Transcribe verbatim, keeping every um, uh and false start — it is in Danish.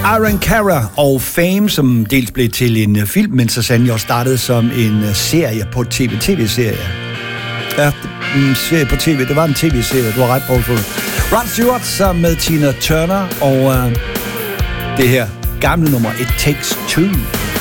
Iron Cara og Fame, som dels blev til en film, men så sandelig også startede som en serie på tv, tv-serie. Ja, en serie på tv, det var en tv-serie, du har ret på. Rod Stewart sammen med Tina Turner, og uh, det her gamle nummer, It Takes Two.